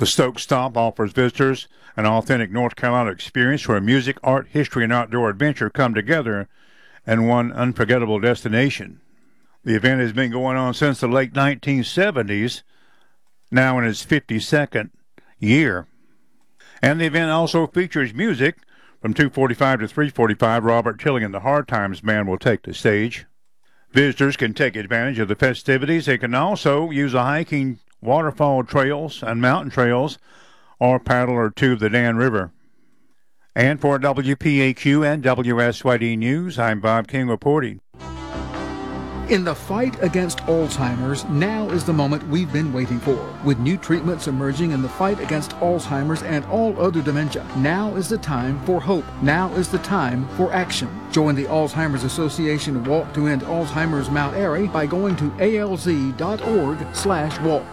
The Stokes Stomp offers visitors an authentic North Carolina experience where music, art, history, and outdoor adventure come together in one unforgettable destination. The event has been going on since the late 1970s, now in its 52nd year. And the event also features music. From 2:45 to 3:45, Robert Tilling and the Hard Times Band will take the stage. Visitors can take advantage of the festivities. They can also use the hiking waterfall trails and mountain trails or paddle or tube the Dan River. And for WPAQ and WSYD News, I'm Bob King reporting. In the fight against Alzheimer's, now is the moment we've been waiting for. With new treatments emerging in the fight against Alzheimer's and all other dementia, now is the time for hope. Now is the time for action. Join the Alzheimer's Association Walk to End Alzheimer's Mount Airy by going to alz.org/walk.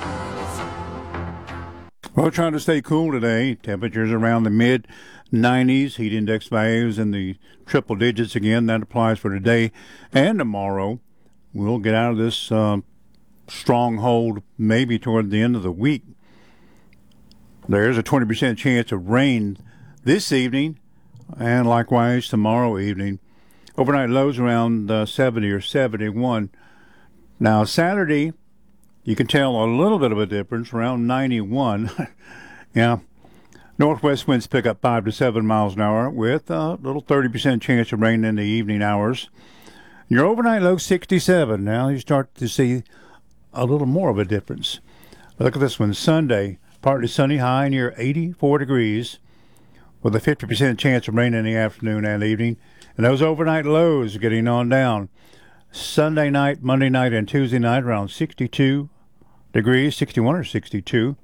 Well, trying to stay cool today. Temperatures around the mid-90s. Heat index values in the triple digits again. That applies for today and tomorrow. We'll get out of this stronghold maybe toward the end of the week. There's a 20% chance of rain this evening and likewise tomorrow evening. Overnight lows around 70 or 71. Now, Saturday, you can tell a little bit of a difference, around 91. Yeah. Northwest winds pick up 5 to 7 miles an hour with a little 30% chance of rain in the evening hours. Your overnight low 67. Now you start to see a little more of a difference. Look at this one. Sunday, partly sunny, high near 84 degrees with a 50% chance of rain in the afternoon and evening. And those overnight lows are getting on down. Sunday night, Monday night, and Tuesday night around 62 degrees, 61 or 62.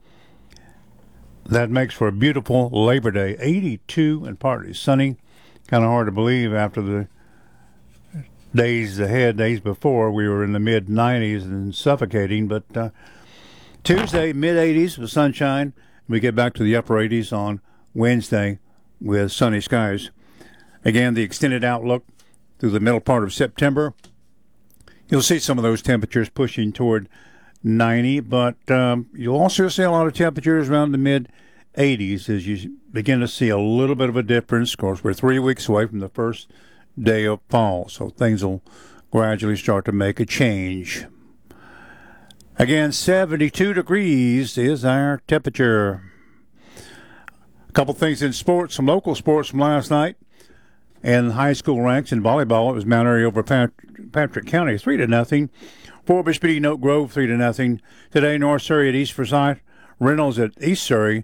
That makes for a beautiful Labor Day. 82 and partly sunny. Kind of hard to believe after the days before, we were in the mid-90s and suffocating. But Tuesday, mid-80s with sunshine. We get back to the upper 80s on Wednesday with sunny skies. Again, the extended outlook through the middle part of September. You'll see some of those temperatures pushing toward 90, but you'll also see a lot of temperatures around the mid-80s as you begin to see a little bit of a difference. Of course, we're 3 weeks away from the first day of fall, so things will gradually start to make a change. Again, 72 degrees is our temperature. A couple things in sports, some local sports from last night. And high school ranks in volleyball, it was Mount Airy over Patrick County, 3-0. Forbush beating Oak Grove 3-0. Today, North Surrey at East Forsyth, Reynolds at East Surrey,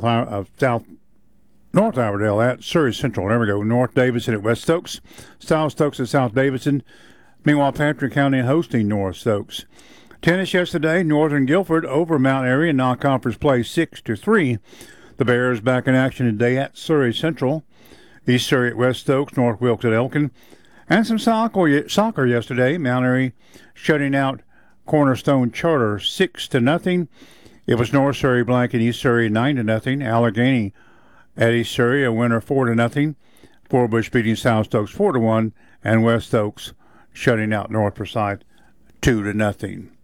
North Iredell at Surrey Central. There we go. North Davidson at West Stokes, South Stokes at South Davidson. Meanwhile, Patrick County hosting North Stokes. Tennis yesterday, Northern Guilford over Mount Airy in non-conference play 6-3. The Bears back in action today at Surrey Central. East Surrey at West Stokes, North Wilkes at Elkin. And some soccer yesterday. Mount Airy shutting out Cornerstone Charter 6-0. It was North Surrey blanking East Surrey 9-0. Allegheny at East Surrey, a winner 4-0. Forbush beating South Stokes 4-1. And West Stokes shutting out North Forsyth 2-0.